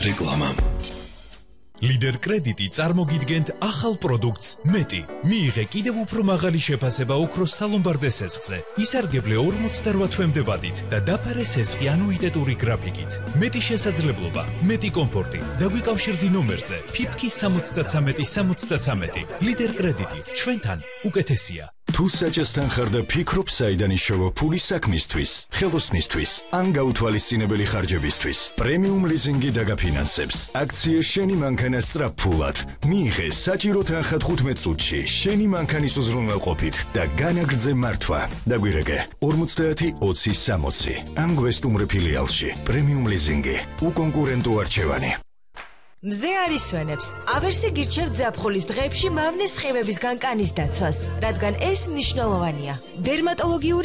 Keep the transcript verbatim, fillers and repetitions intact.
რეკლამა. Lider კრედიტი წარმოგიდგენთ ახალ პროდუქტს მეტი. მიიღე კიდევ უფრო მაღალი შეფასება ოქროს სალომბარდე სესხზე. ისარგებლე ორმოცდაოთხ თვემდე ვადით და დაფარე სესხი ანუიტეტური გრაფიკით. მეტი შესაძლებლობა, მეტი კომფორტი. დაგვიკავშირდი ნომერზე ფიფკი სამოცდათრამეტი სამოცდათრამეტი. Lider კრედიტი ჩვენთან უკეთესია. თუ საჭესთან ხარ და ფიქრობ საიდან იშოვა ფული საქმისთვის, ხელოსნისთვის, ან გაუთვალისწინებელი ხარჯებისთვის, პრემიუმ ლიზინგი დაგაფინანსებს. აქცია შენი მანქანა სწრაფფულად. მიიღე საჭირო თანხა თხუთმეტ წუთში შენი მანქანის უზრუნველყოფით და განაგრძე მართვა. დაგვირეკე ორმოცდაათი ოცი სამოცი. ამ გვესტუმრე ფილიალში. პრემიუმ ლიზინგი. უკონკურენტო არჩევანი. მზე არის სვენებს. ავერსი გირჩევთ ზაფხულის დღეებში მავნე სხივების განკანის დაცვას, რადგან ეს მნიშვნელოვანია. დერმატოლოგიური